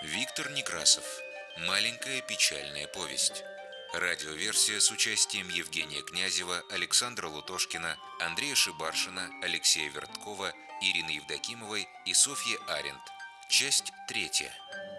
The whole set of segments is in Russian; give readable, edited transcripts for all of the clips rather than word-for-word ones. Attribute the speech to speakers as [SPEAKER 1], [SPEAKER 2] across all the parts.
[SPEAKER 1] Виктор Некрасов. Маленькая печальная повесть. Радиоверсия с участием Евгения Князева, Александра Лутошкина, Андрея Шибаршина, Алексея Верткова, Ирины Евдокимовой и Софьи Аренд. Часть третья.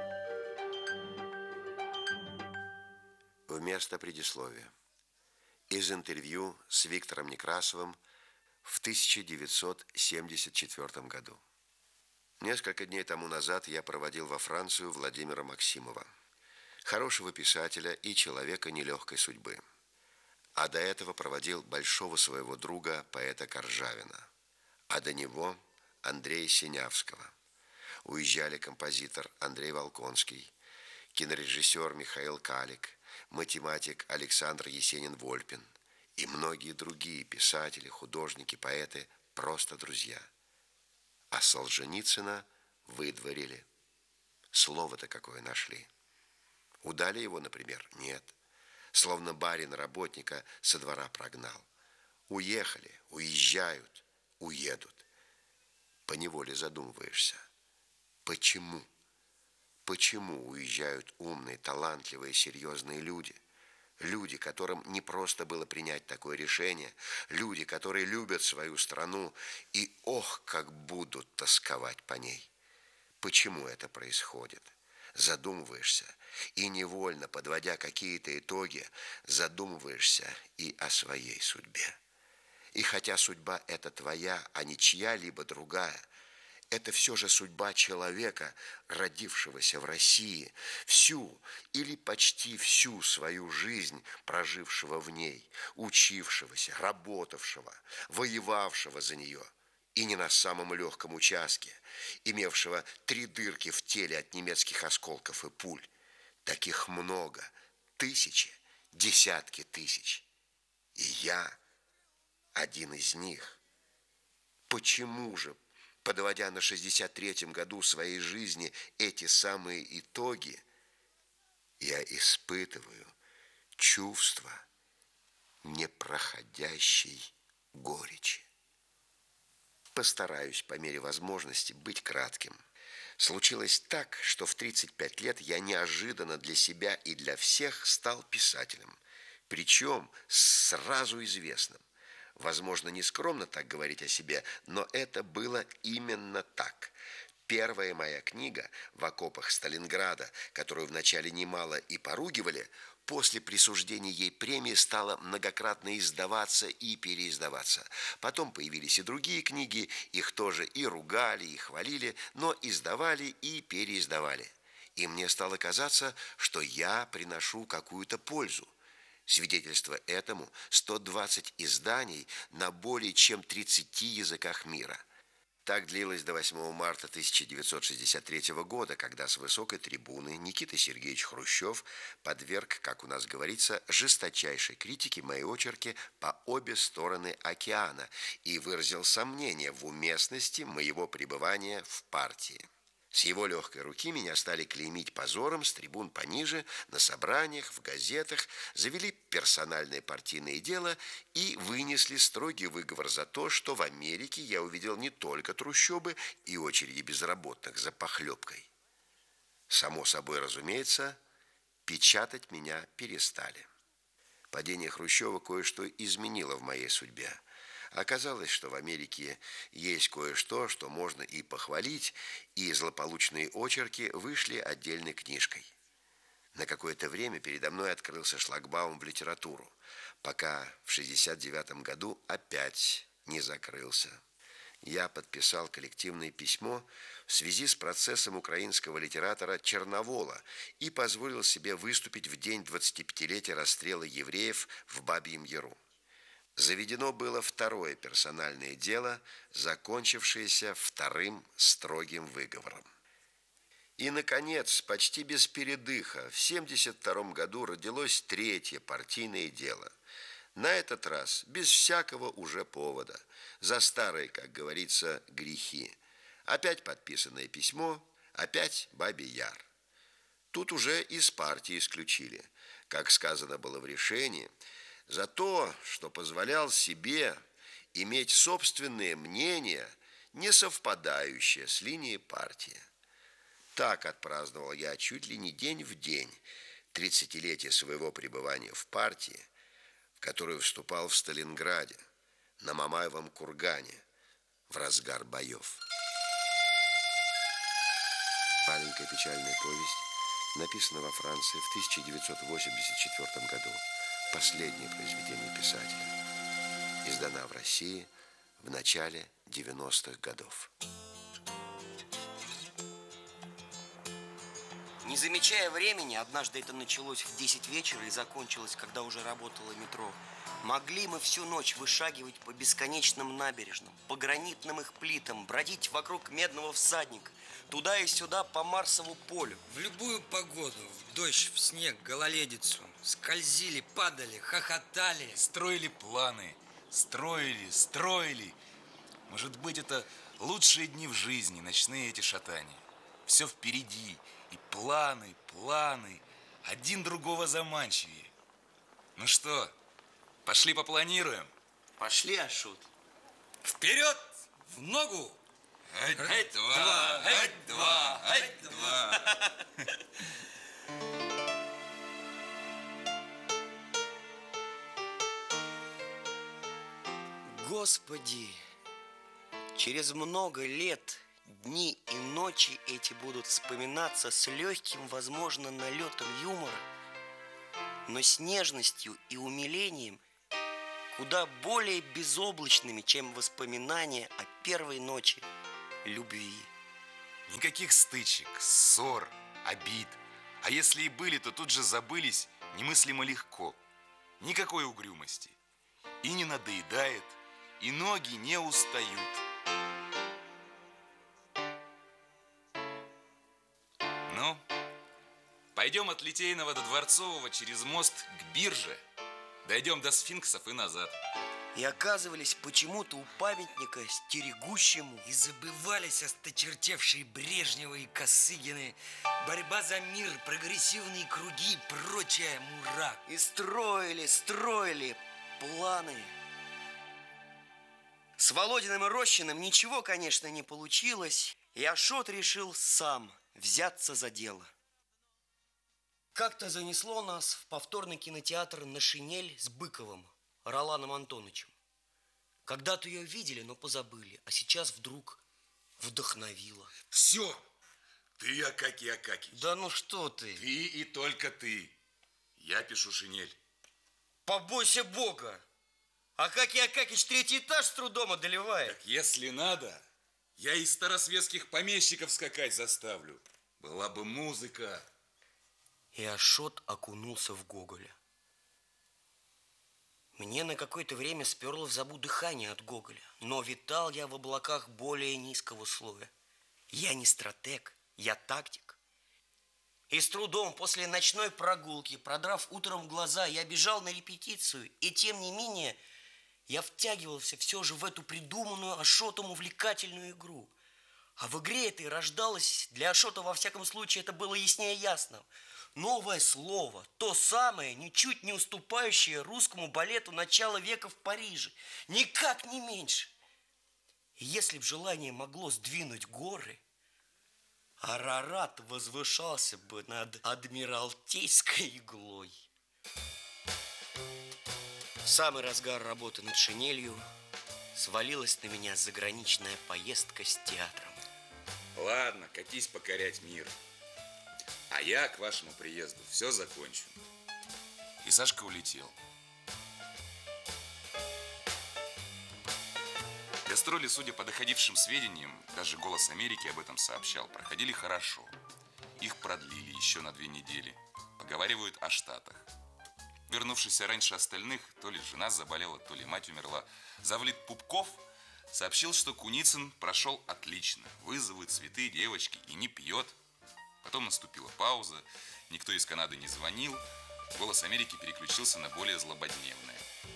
[SPEAKER 2] Вместо предисловия. Из интервью с Виктором Некрасовым в 1974 году. Несколько дней тому назад я проводил во Францию Владимира Максимова, хорошего писателя и человека нелегкой судьбы. А до этого проводил большого своего друга, поэта Коржавина. А до него Андрея Синявского. Уезжали композитор Андрей Волконский, кинорежиссер Михаил Калик, математик Александр Есенин-Вольпин и многие другие писатели, художники, поэты, просто друзья. А Солженицына выдворили. Слово-то какое нашли. Удали его, например? Нет. Словно барин работника со двора прогнал. Уехали, уезжают, уедут. Поневоле задумываешься. Почему? Почему уезжают умные, талантливые, серьезные люди? Люди, которым не просто было принять такое решение, люди, которые любят свою страну и, ох, как будут тосковать по ней. Почему это происходит? Задумываешься, и невольно, подводя какие-то итоги, задумываешься и о своей судьбе. И хотя судьба эта твоя, а не чья-либо другая, это все же судьба человека, родившегося в России, всю или почти всю свою жизнь прожившего в ней, учившегося, работавшего, воевавшего за нее, и не на самом легком участке, имевшего 3 дырки в теле от немецких осколков и пуль. Таких много, тысячи, десятки тысяч. И я один из них. Почему же, подводя на 63-м году своей жизни эти самые итоги, я испытываю чувство непроходящей горечи? Постараюсь по мере возможности быть кратким. Случилось так, что в 35 лет я неожиданно для себя и для всех стал писателем, причем сразу известным. Возможно, нескромно так говорить о себе, но это было именно так. Первая моя книга «В окопах Сталинграда», которую вначале немало и поругивали, после присуждения ей премии стала многократно издаваться и переиздаваться. Потом появились и другие книги, их тоже и ругали, и хвалили, но издавали и переиздавали. И мне стало казаться, что я приношу какую-то пользу. Свидетельство этому 120 изданий на более чем 30 языках мира. Так длилось до 8 марта 1963 года, когда с высокой трибуны Никита Сергеевич Хрущев подверг, как у нас говорится, жесточайшей критике мои очерки по обе стороны океана и выразил сомнение в уместности моего пребывания в партии. С его легкой руки меня стали клеймить позором с трибун пониже, на собраниях, в газетах, завели персональное партийное дело и вынесли строгий выговор за то, что в Америке я увидел не только трущобы и очереди безработных за похлебкой. Само собой разумеется, печатать меня перестали. Падение Хрущева кое-что изменило в моей судьбе. Оказалось, что в Америке есть кое-что, что можно и похвалить, и злополучные очерки вышли отдельной книжкой. На какое-то время передо мной открылся шлагбаум в литературу, пока в 1969 году опять не закрылся. Я подписал коллективное письмо в связи с процессом украинского литератора Черновола и позволил себе выступить в день 25-летия расстрела евреев в Бабьем Яру. Заведено было второе персональное дело, закончившееся вторым строгим выговором. И, наконец, почти без передыха, в 1972 году родилось третье партийное дело. На этот раз без всякого уже повода, за старые, как говорится, грехи. Опять подписанное письмо, опять Бабий Яр. Тут уже из партии исключили, как сказано было в решении, за то, что позволял себе иметь собственное мнение, не совпадающее с линией партии. Так отпраздновал я чуть ли не день в день 30-летие своего пребывания в партии, в которую вступал в Сталинграде, на Мамаевом кургане, в разгар боев. Маленькая печальная повесть написана во Франции в 1984 году. Последнее произведение писателя. Издана в России в начале 90-х годов.
[SPEAKER 3] Не замечая времени, однажды это началось в 10 вечера и закончилось, когда уже работало метро, могли мы всю ночь вышагивать по бесконечным набережным, по гранитным их плитам, бродить вокруг Медного всадника, туда и сюда по Марсову полю.
[SPEAKER 4] В любую погоду, в дождь, в снег, гололедицу, скользили, падали, хохотали.
[SPEAKER 5] Строили планы, строили. Может быть, это лучшие дни в жизни, ночные эти шатания. Все впереди, и планы, один другого заманчивее. Ну что, пошли попланируем?
[SPEAKER 3] Пошли, Ашот.
[SPEAKER 4] Вперед, в ногу!
[SPEAKER 5] Ать-два.
[SPEAKER 3] Господи, через много лет дни и ночи эти будут вспоминаться с легким, возможно, налетом юмора, но с нежностью и умилением, куда более безоблачными, чем воспоминания о первой ночи любви.
[SPEAKER 5] Никаких стычек, ссор, обид. А если и были, то тут же забылись немыслимо легко. Никакой угрюмости. И не надоедает, и ноги не устают. Ну, пойдем от Литейного до Дворцового через мост к бирже. Дойдем до сфинксов и назад.
[SPEAKER 3] И оказывались почему-то у памятника стерегущему.
[SPEAKER 4] И забывались осточертевшие Брежневы и Косыгины, борьба за мир, прогрессивные круги и прочая мура.
[SPEAKER 3] И строили планы. С Володиным и Рощиным ничего, конечно, не получилось, и Ашот решил сам взяться за дело. Как-то занесло нас в повторный кинотеатр на шинель с Быковым, Роланом Антоновичем. Когда-то ее видели, но позабыли, а сейчас вдруг вдохновило.
[SPEAKER 5] Все, ты Акакий Акакич.
[SPEAKER 3] Да ну что ты?
[SPEAKER 5] Ты и только ты. Я пишу шинель.
[SPEAKER 3] Побойся Бога! Акакий Акакич третий этаж с трудом одолевает.
[SPEAKER 5] Так если надо, я из старосветских помещиков скакать заставлю. Была бы музыка.
[SPEAKER 3] И Ашот окунулся в Гоголя. Мне на какое-то время сперло в забу дыхание от Гоголя, но витал я в облаках более низкого слоя. Я не стратег, я тактик. И с трудом после ночной прогулки, продрав утром глаза, я бежал на репетицию, и тем не менее я втягивался все же в эту придуманную Ашотом увлекательную игру. А в игре этой рождалось, для Ашота во всяком случае это было яснее ясно, новое слово, то самое, ничуть не уступающее русскому балету начала века в Париже, никак не меньше. И если б желание могло сдвинуть горы, Арарат возвышался бы над Адмиралтейской иглой. В самый разгар работы над шинелью свалилась на меня заграничная поездка с театром.
[SPEAKER 5] Ладно, катись покорять мир. А я к вашему приезду все закончу. И Сашка улетел. Гастроли, судя по доходившим сведениям, даже «Голос Америки» об этом сообщал, проходили хорошо. Их продлили еще на 2 недели. Поговаривают о Штатах. Вернувшийся раньше остальных, то ли жена заболела, то ли мать умерла, завлит Пупков сообщил, что Куницын прошел отлично. Вызовы, цветы, девочки и не пьет. Потом наступила пауза, никто из Канады не звонил. «Голос Америки» переключился на более злободневное.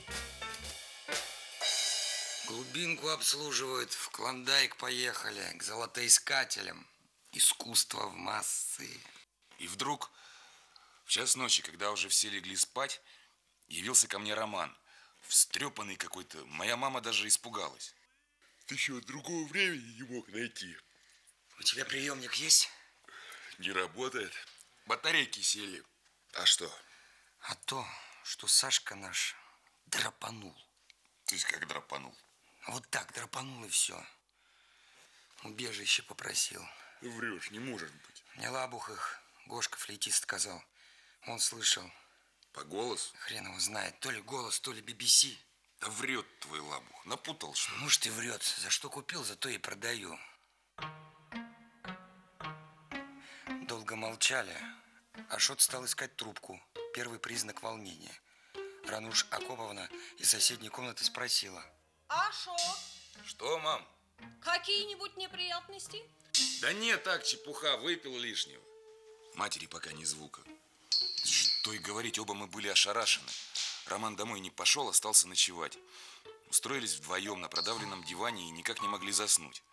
[SPEAKER 4] Глубинку обслуживают, в Клондайк поехали, к золотоискателям. Искусство в массы.
[SPEAKER 5] И вдруг, в час ночи, когда уже все легли спать, явился ко мне Роман. Встрепанный какой-то. Моя мама даже испугалась.
[SPEAKER 2] Ты что, другого времени не мог найти?
[SPEAKER 4] У тебя приемник есть?
[SPEAKER 5] Не работает. Батарейки сели.
[SPEAKER 2] А что?
[SPEAKER 4] А то, что Сашка наш драпанул.
[SPEAKER 5] То есть как драпанул?
[SPEAKER 4] Вот так драпанул и все. Убежище попросил.
[SPEAKER 5] Ты врешь, не может быть.
[SPEAKER 4] Мне Лабух их, Гошка флейтист, сказал. Он слышал.
[SPEAKER 5] По голосу?
[SPEAKER 4] Хрен его знает. То ли голос, то ли BBC.
[SPEAKER 5] Да врет твой Лабух. Напутал, что ли?
[SPEAKER 4] Может, и врет. За что купил, за то и продаю. Долго молчали. Ашот стал искать трубку. Первый признак волнения. Рануш Акоповна из соседней комнаты спросила.
[SPEAKER 6] Ашот,
[SPEAKER 5] Что, мам?
[SPEAKER 6] какие-нибудь неприятности?
[SPEAKER 5] Да нет, так, чепуха, выпил лишнего. Матери пока ни звука. Что и говорить, оба мы были ошарашены. Роман домой не пошел, остался ночевать. Устроились вдвоем на продавленном диване и никак не могли заснуть.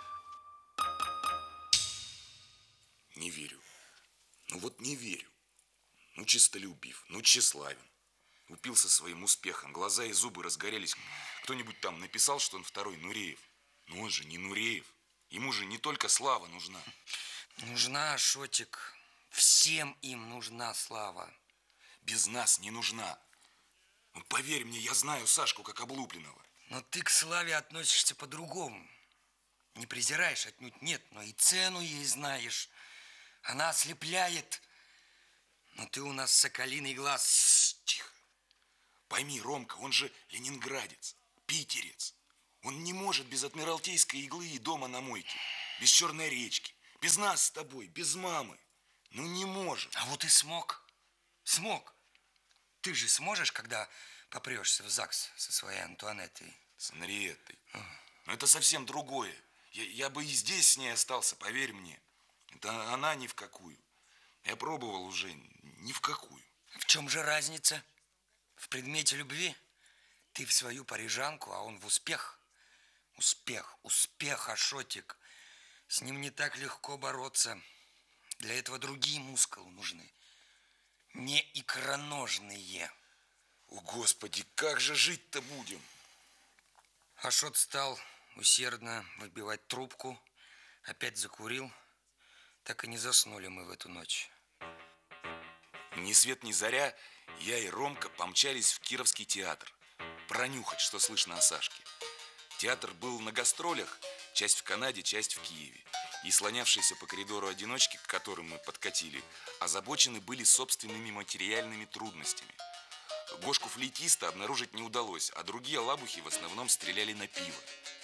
[SPEAKER 5] Не верю. Ну вот не верю. Ну честолюбив, ну тщеславен. Упился своим успехом, глаза и зубы разгорелись. Кто-нибудь там написал, что он второй Нуреев. Но он же не Нуреев. Ему же не только слава нужна.
[SPEAKER 4] Нужна, Ашотик. Всем им нужна слава.
[SPEAKER 5] Без нас не нужна. Ну, поверь мне, я знаю Сашку как облупленного.
[SPEAKER 4] Но ты к славе относишься по-другому. Не презираешь отнюдь, нет, но и цену ей знаешь. Она ослепляет. Но ты у нас соколиный глаз.
[SPEAKER 5] Тихо. Пойми, Ромка, он же ленинградец, питерец. Он не может без адмиралтейской иглы и дома на мойке, без Черной речки, без нас с тобой, без мамы. Ну не может.
[SPEAKER 4] А вот и смог. Смог. Ты же сможешь, когда попрешься в ЗАГС со своей Антуанеттой?
[SPEAKER 5] С Анриеттой. Но это совсем другое. Я бы и здесь с ней остался, поверь мне. Это она ни в какую. Я пробовал уже ни в какую.
[SPEAKER 4] В чем же разница? В предмете любви? Ты в свою парижанку, а он в успех. Успех, Ашотик. С ним не так легко бороться. Для этого другие мускулы нужны. Не икроножные.
[SPEAKER 5] О, Господи, как же жить-то будем?
[SPEAKER 4] Ашот стал усердно выбивать трубку. Опять закурил. Так и не заснули мы в эту ночь.
[SPEAKER 5] Ни свет ни заря, я и Ромка помчались в Кировский театр. Пронюхать, что слышно о Сашке. Театр был на гастролях, часть в Канаде, часть в Киеве. И слонявшиеся по коридору одиночки, к которым мы подкатили, озабочены были собственными материальными трудностями. Гошку-флейтиста обнаружить не удалось, а другие лабухи в основном стреляли на пиво.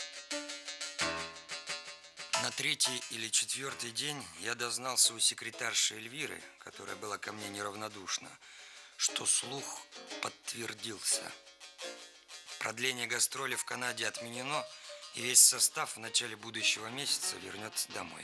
[SPEAKER 4] На третий или четвертый день я дознался у секретарши Эльвиры, которая была ко мне неравнодушна, что слух подтвердился. Продление гастролей в Канаде отменено, и весь состав в начале будущего месяца вернется домой.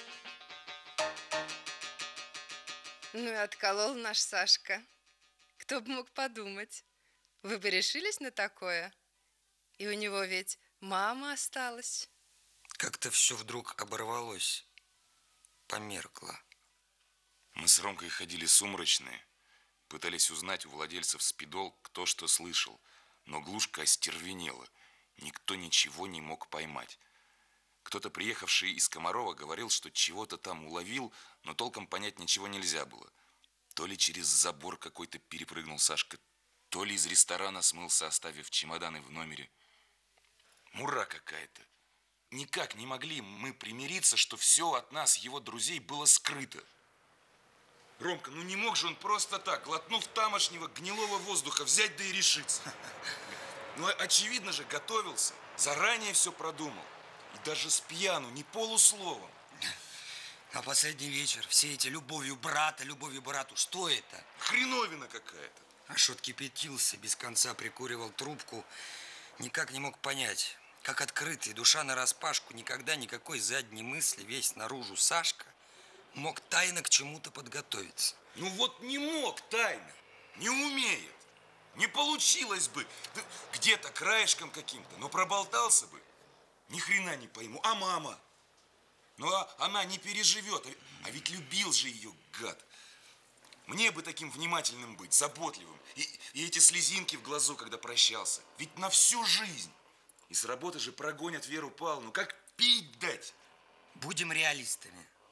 [SPEAKER 7] Ну и отколол наш Сашка. Кто бы мог подумать. Вы бы решились на такое? И у него ведь мама осталась.
[SPEAKER 4] Как-то все вдруг оборвалось, померкло.
[SPEAKER 5] Мы с Ромкой ходили сумрачные, пытались узнать у владельцев спидол, кто что слышал, но глушка остервенела, никто ничего не мог поймать. Кто-то, приехавший из Комарова, говорил, что чего-то там уловил, но толком понять ничего нельзя было. То ли через забор какой-то перепрыгнул Сашка, то ли из ресторана смылся, оставив чемоданы в номере. Мура какая-то. Никак не могли мы примириться, что все от нас, его друзей, было скрыто. Ромка, ну не мог же он просто так, глотнув тамошнего гнилого воздуха, взять да и решиться. Ну, очевидно же, готовился, заранее все продумал. И даже с пьяну, ни полусловом.
[SPEAKER 4] А последний вечер, все эти любовью брату, что это?
[SPEAKER 5] Хреновина какая-то.
[SPEAKER 4] Ашот кипятился, без конца прикуривал трубку, никак не мог понять, как открытый, душа нараспашку, никогда никакой задней мысли, весь наружу Сашка мог тайно к чему-то подготовиться.
[SPEAKER 5] Ну вот не мог тайно, не умеет. Не получилось бы. Да где-то краешком каким-то, но проболтался бы. Ни хрена не пойму. А мама? Ну она не переживет. А ведь любил же ее, гад. Мне бы таким внимательным быть, заботливым. И эти слезинки в глазу, когда прощался. Ведь на всю жизнь. И с работы же прогонят Веру Павловну. Как пить дать?
[SPEAKER 4] Будем реалистами.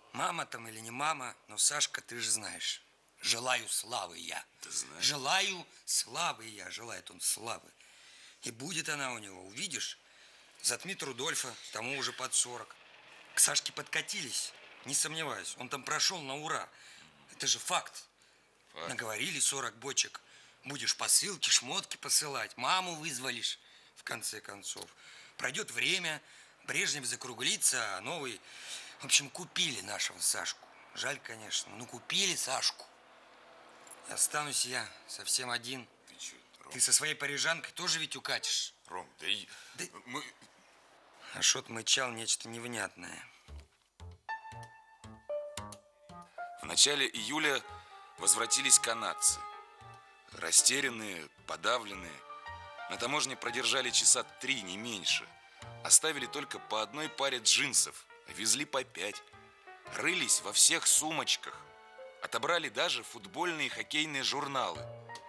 [SPEAKER 4] Мама там или не мама, но, Сашка, ты же знаешь. Желаю славы я.
[SPEAKER 5] Ты знаешь.
[SPEAKER 4] Желаю славы я. Желает он славы. И будет она у него, увидишь. Затмит Рудольфа, тому уже под 40. К Сашке подкатились, не сомневаюсь. Он там прошел на ура. Это же факт. Наговорили 40 бочек. Будешь посылки, шмотки посылать. Маму вызволишь, в конце концов. Пройдет время, Брежнев закруглится, а новый... В общем, купили нашего Сашку. Жаль, конечно, но купили Сашку. И останусь я совсем один.
[SPEAKER 5] Ты чё, Ром?
[SPEAKER 4] Ты со своей парижанкой тоже ведь укатишь?
[SPEAKER 5] Ром, да и...
[SPEAKER 4] Да-
[SPEAKER 5] Мы...
[SPEAKER 4] Ашот мычал нечто невнятное.
[SPEAKER 5] В начале июля возвратились канадцы. Растерянные, подавленные. На таможне продержали часа 3, не меньше. Оставили только по одной паре джинсов, а везли по 5. Рылись во всех сумочках. Отобрали даже футбольные и хоккейные журналы.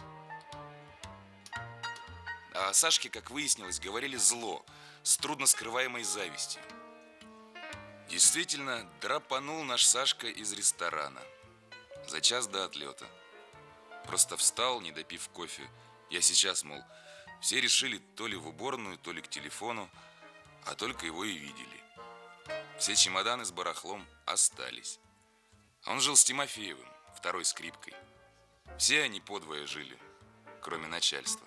[SPEAKER 5] А о Сашке, как выяснилось, говорили зло, с трудно скрываемой завистью. Действительно, драпанул наш Сашка из ресторана. За час до отлета. Просто встал, не допив кофе. Я сейчас, мол, все решили то ли в уборную, то ли к телефону, а только его и видели. Все чемоданы с барахлом остались. А он жил с Тимофеевым, второй скрипкой. Все они подвое жили, кроме начальства.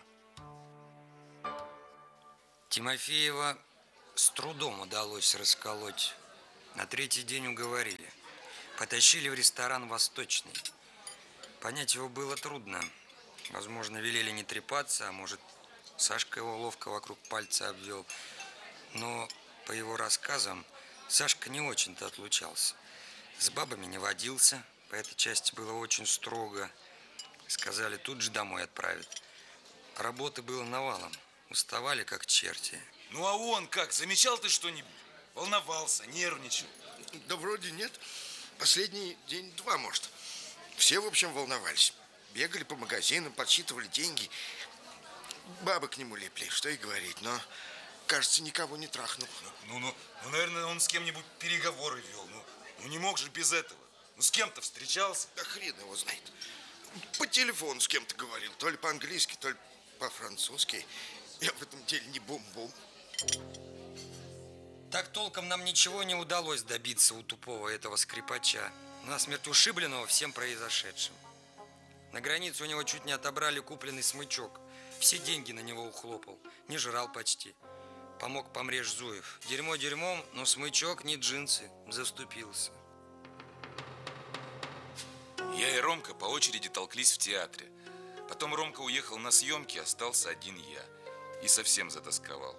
[SPEAKER 4] Тимофеева с трудом удалось расколоть. На 3-й день уговорили. Потащили в ресторан «Восточный». Понять его было трудно. Возможно, велели не трепаться, а может, Сашка его ловко вокруг пальца обвел. Но, по его рассказам, Сашка не очень-то отлучался. С бабами не водился, по этой части было очень строго. Сказали, тут же домой отправят. Работы было навалом. Уставали, как черти.
[SPEAKER 5] Ну а он как? Замечал ты что-нибудь? Волновался, нервничал?
[SPEAKER 2] Да вроде нет. Последний день-два, может. Все, в общем, волновались. Бегали по магазинам, подсчитывали деньги. Бабы к нему лепли, что и говорить. Но, кажется, никого не трахнул.
[SPEAKER 5] Ну, наверное, он с кем-нибудь переговоры вел. Ну, не мог же без этого. Ну, с кем-то встречался.
[SPEAKER 2] Да хрен его знает. По телефону с кем-то говорил. То ли по-английски, то ли по-французски. Я в этом деле не бум-бум.
[SPEAKER 4] Так толком нам ничего не удалось добиться у тупого этого скрипача, насмерть ушибленного всем произошедшим. На границе у него чуть не отобрали купленный смычок. Все деньги на него ухлопал. Не жрал почти. Помог помрежь Зуев. Дерьмо дерьмом, но смычок не джинсы. Заступился.
[SPEAKER 5] Я и Ромка по очереди толклись в театре. Потом Ромка уехал на съемки, остался один я. И совсем затасковал.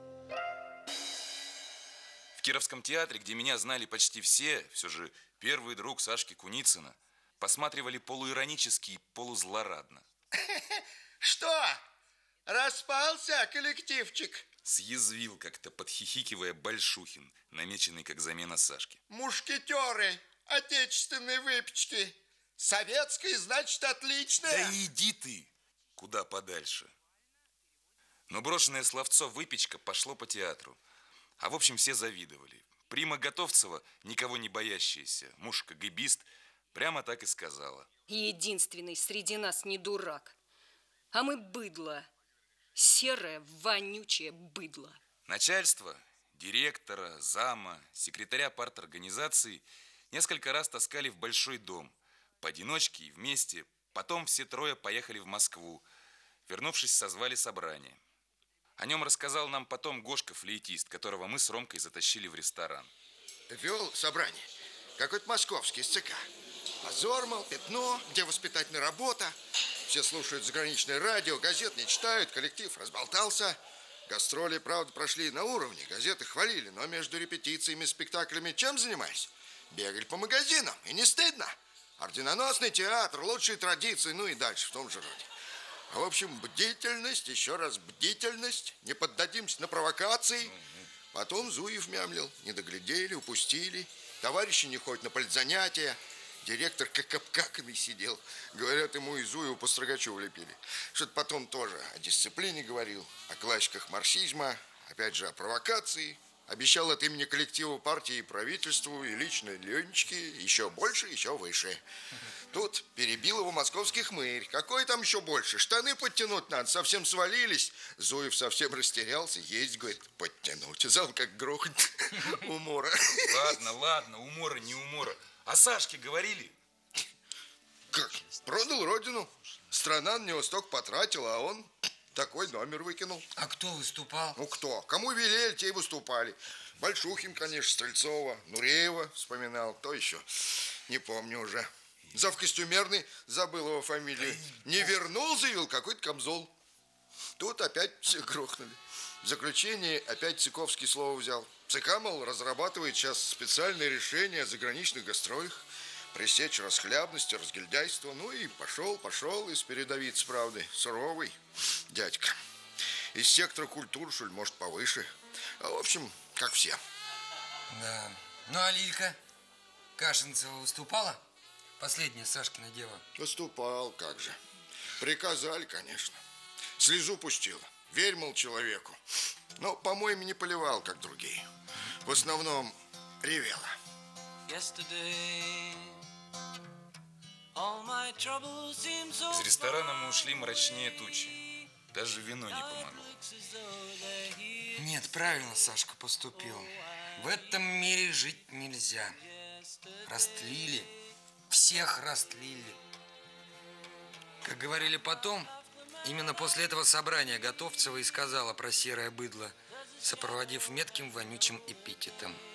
[SPEAKER 5] В Кировском театре, где меня знали почти все, все же первый друг Сашки Куницына, посматривали полуиронически и полузлорадно.
[SPEAKER 2] Что? Распался коллективчик?
[SPEAKER 5] Съязвил как-то, подхихикивая, Большухин, намеченный как замена Сашки.
[SPEAKER 2] Мушкетеры отечественной выпечки. Советской, значит, отличная.
[SPEAKER 5] Да иди ты куда подальше. Но брошенное словцо «выпечка» пошло по театру. А в общем, все завидовали. Прима Готовцева, никого не боящаяся, муж КГБист, прямо так и сказала.
[SPEAKER 6] Единственный среди нас не дурак. А мы быдло. Серое, вонючее быдло.
[SPEAKER 5] Начальство, директора, зама, секретаря парторганизации несколько раз таскали в большой дом. Поодиночке и вместе. Потом все трое поехали в Москву. Вернувшись, созвали собрание. О нем рассказал нам потом Гошка, флейтист, которого мы с Ромкой затащили в ресторан.
[SPEAKER 2] Вел собрание. Какой-то московский из ЦК. Позор, мол, пятно, где воспитательная работа. Все слушают заграничное радио, газет не читают, коллектив разболтался. Гастроли, правда, прошли на уровне, газеты хвалили, но между репетициями и спектаклями чем занимались? Бегали по магазинам, и не стыдно. Орденоносный театр, лучшие традиции, ну и дальше в том же роде. В общем, бдительность, еще раз бдительность, не поддадимся на провокации. Потом Зуев мямлил, не доглядели, упустили. Товарищи не ходят на политзанятия. Директор как капкаками сидел. Говорят, ему и Зуеву по строгачу влепили. Что-то потом тоже о дисциплине говорил, о классиках марксизма, опять же о провокации.
[SPEAKER 8] Обещал от имени коллектива партии и правительству, и лично Ленечке еще больше, еще выше. Тут перебил его московский хмырь. Какой там еще больше? Штаны подтянуть надо, совсем свалились. Зуев совсем растерялся. Есть, говорит, подтянуть. Зал как грохот умора.
[SPEAKER 5] Ладно, умора, не умора. А Сашке говорили?
[SPEAKER 8] Как? Продал родину. Страна на него столько потратила, а он такой номер выкинул.
[SPEAKER 4] А кто выступал?
[SPEAKER 8] Ну кто? Кому велели, те и выступали. Большухин, конечно, Стрельцова, Нуреева вспоминал. Кто еще? Не помню уже. Завкостюмерный, забыл его фамилию. Не вернул, заявил, какой-то камзол. Тут опять все грохнули. В заключение опять Цыковский слово взял. ЦК, мол, разрабатывает сейчас специальное решение о заграничных гастролях. Пресечь расхлябность, разгильдяйство. Ну и пошел из передовицы правды. Суровый дядька. Из сектора культуры, что ли, может, повыше. А в общем, как все.
[SPEAKER 4] Да. Ну, а Лилька Кашинцева выступала? Последняя Сашкина дева.
[SPEAKER 8] Выступал, как же. Приказали, конечно. Слезу пустила. Верь, мол, человеку. Но, по-моему, не поливал, как другие. В основном ревела.
[SPEAKER 5] Из ресторана мы ушли мрачнее тучи. Даже вино не помогло.
[SPEAKER 4] Нет, правильно Сашка поступил. В этом мире жить нельзя. Растлили. Всех растлили. Как говорили потом, именно после этого собрания Готовцева и сказала про серое быдло, сопроводив метким вонючим эпитетом.